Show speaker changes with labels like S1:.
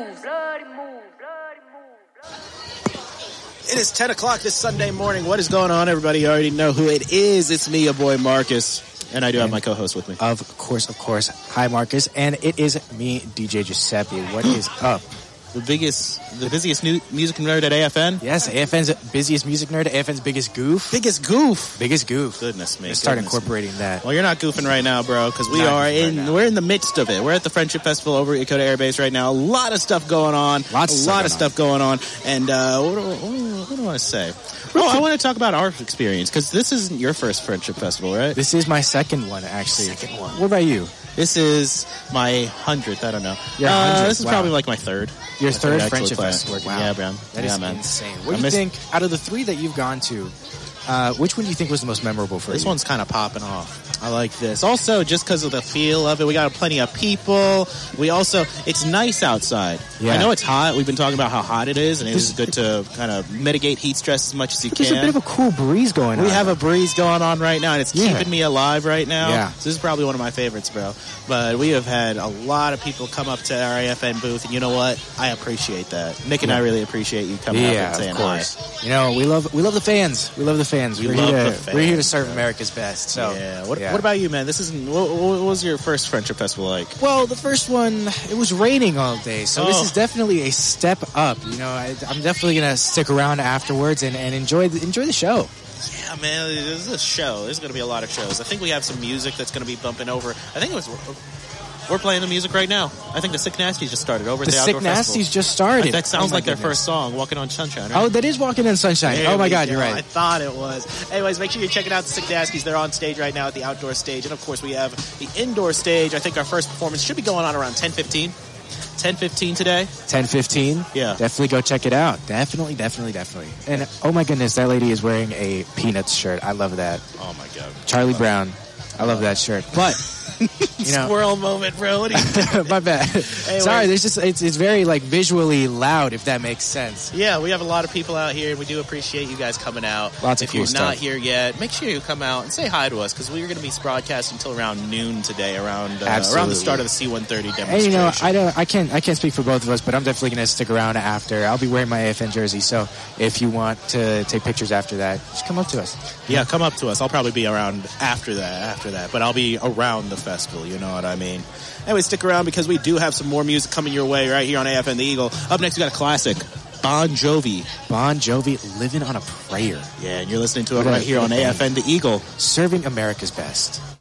S1: It is 10 o'clock this Sunday morning. What is going on, everybody? You already know who it is. It's me, your boy Marcus. And I do have my co-host with me.
S2: Of course. Hi, Marcus. And it is me, DJ Giuseppe. What is up?
S1: The busiest music nerd at AFN?
S2: Yes, AFN's busiest music nerd, AFN's biggest goof.
S1: Biggest goof.
S2: Goodness me. Let's start incorporating that.
S1: Well, you're not goofing right now, bro, because we're in the midst of it. We're at the Friendship Festival over at Yokota Air Base right now. A lot of stuff going on. And what do I want to say? I want to talk about our experience, because this isn't your first Friendship Festival, right?
S2: This is my second one, actually. What about you?
S1: This is my 100th. I don't know.
S2: Yeah,
S1: this is probably like my third.
S2: Your third Friendship Festival. Wow.
S1: Yeah, man.
S2: That is insane. What do you think, out of the three that you've gone to, which one do you think was the most memorable for you?
S1: This one's kind of popping off. I like this. Also, just because of the feel of it, we got plenty of people. It's nice outside. Yeah. I know it's hot. We've been talking about how hot it is, and it is good to kind of mitigate heat stress as much as you can.
S2: There's a bit of a cool breeze going on.
S1: We have a breeze going on right now, and it's keeping me alive right now.
S2: Yeah.
S1: So this is probably one of my favorites, bro. But we have had a lot of people come up to our AFN booth, and you know what? I appreciate that. Nick and I really appreciate you coming up and saying hi.
S2: You know, we love the fans. We're here to serve America's best. So
S1: What about you, man? What was your first Friendship Festival like?
S2: Well, the first one, it was raining all day, so this is definitely a step up. You know, I'm definitely gonna stick around afterwards and enjoy the show.
S1: Yeah, man, this is a show. There's gonna be a lot of shows. I think we have some music that's gonna be bumping over. We're playing the music right now. I think the Sick Nasties just started over at the Outdoor Festival.
S2: The Sick Nasties just started.
S1: That sounds like their first song, Walking on Sunshine, right?
S2: Oh, that is Walking on Sunshine. Oh my God, you're right.
S1: I thought it was. Anyways, make sure you check it out, the Sick Nasties. They're on stage right now at the outdoor stage. And of course, we have the indoor stage. I think our first performance should be going on around 10:15. 10:15 today.
S2: 10:15?
S1: Yeah.
S2: Definitely go check it out. Definitely. And oh my goodness, that lady is wearing a Peanuts shirt. I love that.
S1: Oh my God.
S2: Charlie Brown. I love that shirt. But
S1: you know, squirrel moment, bro. What are you doing?
S2: My bad. Anyway. Sorry, there's just it's very like visually loud, if that makes sense.
S1: Yeah, we have a lot of people out here, and we do appreciate you guys coming out.
S2: Lots of cool stuff.
S1: If you're not here yet, make sure you come out and say hi to us, because we're going to be broadcasting until around noon today, around the start of the C-130 demonstration.
S2: And you know, I can't speak for both of us, but I'm definitely going to stick around after. I'll be wearing my AFN jersey, so if you want to take pictures after that, just come up to us.
S1: Yeah, come up to us. I'll probably be around after that, but I'll be around the festival, you know what I mean? Anyway, stick around, because we do have some more music coming your way right here on AFN The Eagle. Up next, we got a classic, Bon Jovi.
S2: Bon Jovi, Living on a Prayer.
S1: Yeah, and you're listening to it right here on AFN The Eagle.
S2: Serving America's best.